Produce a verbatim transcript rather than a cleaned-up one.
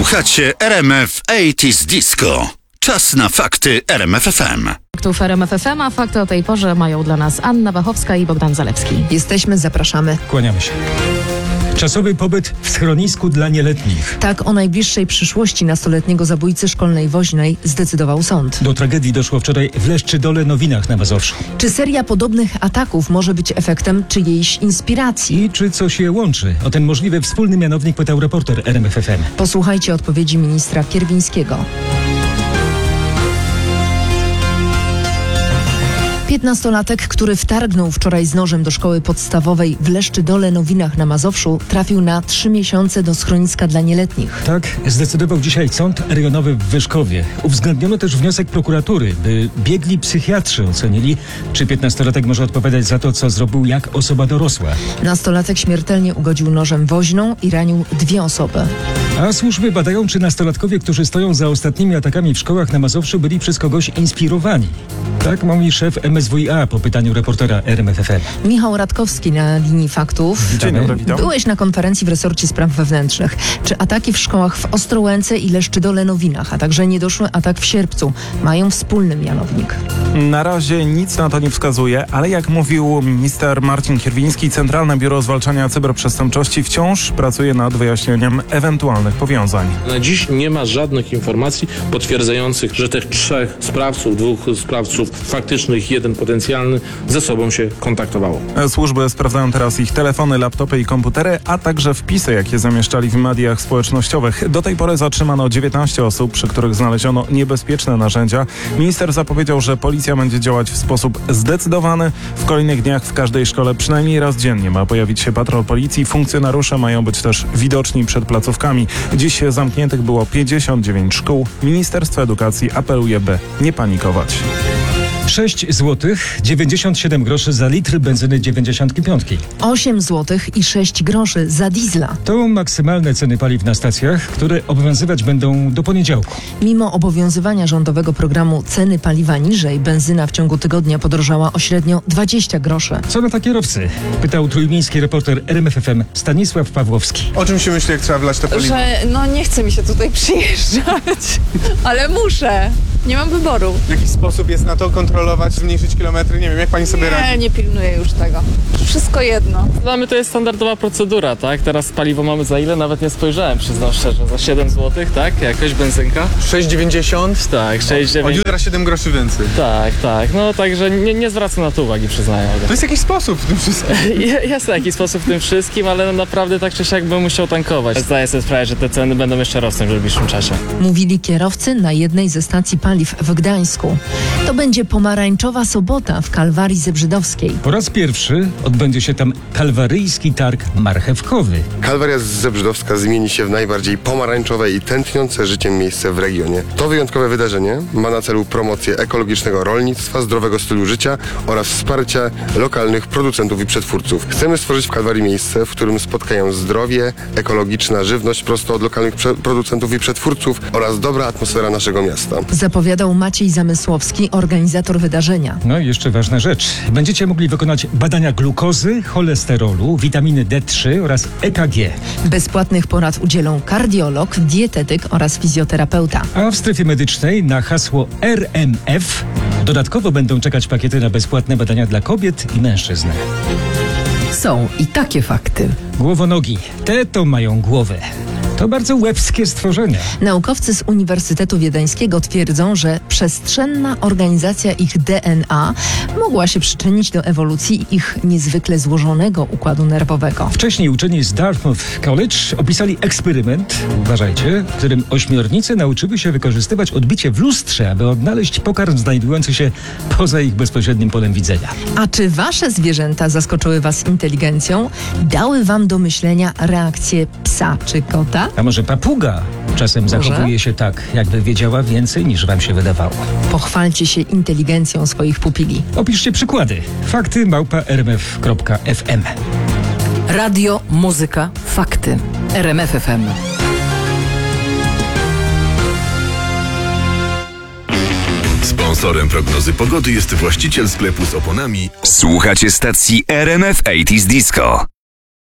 Słuchacie R M F osiemdziesiąt Disco. Czas na fakty R M F F M. Faktów R M F F M, a fakty o tej porze mają dla nas Anna Wachowska i Bogdan Zalewski. Jesteśmy, zapraszamy. Kłaniamy się. Czasowy pobyt w schronisku dla nieletnich. Tak o najbliższej przyszłości nastoletniego zabójcy szkolnej woźnej zdecydował sąd. Do tragedii doszło wczoraj w Leszczydole Nowinach na Mazowszu. Czy seria podobnych ataków może być efektem czyjejś inspiracji? I czy coś je łączy? O ten możliwy wspólny mianownik pytał reporter R M F F M. Posłuchajcie odpowiedzi ministra Kierwińskiego. Piętnastolatek, który wtargnął wczoraj z nożem do szkoły podstawowej w Leszczydole Nowinach na Mazowszu, trafił na trzy miesiące do schroniska dla nieletnich. Tak zdecydował dzisiaj sąd rejonowy w Wyszkowie. Uwzględniono też wniosek prokuratury, by biegli psychiatrzy ocenili, czy piętnastolatek może odpowiadać za to, co zrobił jak osoba dorosła. Nastolatek śmiertelnie ugodził nożem woźną i ranił dwie osoby. A służby badają, czy nastolatkowie, którzy stoją za ostatnimi atakami w szkołach na Mazowszu, byli przez kogoś inspirowani. Tak mówi szef M S W i A po pytaniu reportera R M F F M. Michał Radkowski na linii faktów. Dzień dobry, witam. Byłeś na konferencji w resorcie spraw wewnętrznych. Czy ataki w szkołach w Ostrołęce i Leszczydole Nowinach, a także niedoszły atak w Sierpcu mają wspólny mianownik? Na razie nic na to nie wskazuje, ale jak mówił minister Marcin Kierwiński, Centralne Biuro Zwalczania Cyberprzestępczości wciąż pracuje nad wyjaśnieniem ewentualnych powiązań. Na dziś nie ma żadnych informacji potwierdzających, że tych trzech sprawców, dwóch sprawców faktycznych, jeden potencjalny, ze sobą się kontaktowało. Służby sprawdzają teraz ich telefony, laptopy i komputery, a także wpisy, jakie zamieszczali w mediach społecznościowych. Do tej pory zatrzymano dziewiętnaście osób, przy których znaleziono niebezpieczne narzędzia. Minister zapowiedział, że policja będzie działać w sposób zdecydowany. W kolejnych dniach w każdej szkole przynajmniej raz dziennie ma pojawić się patrol policji. Funkcjonariusze mają być też widoczni przed placówkami. Dziś zamkniętych było pięćdziesiąt dziewięć szkół. Ministerstwo Edukacji apeluje, by nie panikować. sześć złotych dziewięćdziesiąt siedem groszy za litr benzyny dziewięćdziesiąt pięć. osiem złotych i sześć groszy za diesla. To maksymalne ceny paliw na stacjach, które obowiązywać będą do poniedziałku. Mimo obowiązywania rządowego programu ceny paliwa niżej, benzyna w ciągu tygodnia podrożała o średnio dwadzieścia groszy. Co na to kierowcy? Pytał trójmiejski reporter R M F F M Stanisław Pawłowski. O czym się myśli, jak trzeba wlać to paliwo? Że no nie chce mi się tutaj przyjeżdżać, ale muszę. Nie mam wyboru. W jakiś sposób jest na to kontrolować, zmniejszyć kilometry? Nie wiem, jak pani sobie Nie, radzi? nie pilnuję już tego. Wszystko jedno. Dla mnie to jest standardowa procedura, tak? Teraz paliwo mamy za ile? Nawet nie spojrzałem, przyznam szczerze. Za siedem złotych, tak? Jakoś benzynka? sześć dziewięćdziesiąt? Tak, sześć Od dziewięć. jutra siedem groszy więcej. Tak, tak. No także nie, nie zwracam na to uwagi, przyznaję. To jest jakiś sposób w tym wszystkim. Jest jakiś sposób w tym wszystkim, ale no naprawdę tak czy siak bym musiał tankować. Zdaję sobie sprawę, że te ceny będą jeszcze rosnąć w najbliższym czasie. Mówili kierowcy na jednej ze stacji paliw w Gdańsku. To będzie pomarańczowa sobota w Kalwarii Zebrzydowskiej. Po raz pierwszy odbędzie się tam kalwaryjski targ marchewkowy. Kalwaria Zebrzydowska zmieni się w najbardziej pomarańczowe i tętniące życiem miejsce w regionie. To wyjątkowe wydarzenie ma na celu promocję ekologicznego rolnictwa, zdrowego stylu życia oraz wsparcia lokalnych producentów i przetwórców. Chcemy stworzyć w Kalwarii miejsce, w którym spotkają zdrowie, ekologiczna żywność prosto od lokalnych prze- producentów i przetwórców oraz dobra atmosfera naszego miasta. Zapowiadał Maciej Zamysłowski, organizator wydarzenia. No i jeszcze ważna rzecz. Będziecie mogli wykonać badania glukozy, cholesterolu, witaminy D trzy oraz E K G. Bezpłatnych porad udzielą kardiolog, dietetyk oraz fizjoterapeuta. A w strefie medycznej na hasło R M F dodatkowo będą czekać pakiety na bezpłatne badania dla kobiet i mężczyzn. Są i takie fakty. Głowonogi. Te to mają głowę. To bardzo łebskie stworzenia. Naukowcy z Uniwersytetu Wiedeńskiego twierdzą, że przestrzenna organizacja ich D N A mogła się przyczynić do ewolucji ich niezwykle złożonego układu nerwowego. Wcześniej uczeni z Dartmouth College opisali eksperyment, uważajcie, w którym ośmiornice nauczyły się wykorzystywać odbicie w lustrze, aby odnaleźć pokarm znajdujący się poza ich bezpośrednim polem widzenia. A czy wasze zwierzęta zaskoczyły was inteligencją? Dały wam do myślenia reakcje psa czy kota? A może papuga czasem Może? zachowuje się tak, jakby wiedziała więcej niż wam się wydawało. Pochwalcie się inteligencją swoich pupili. Opiszcie przykłady. Fakty małpa r m f kropka f m. Radio, muzyka, fakty. R M F F M. Sponsorem prognozy pogody jest właściciel sklepu z oponami. Słuchacie stacji R M F osiemdziesiąt Disco.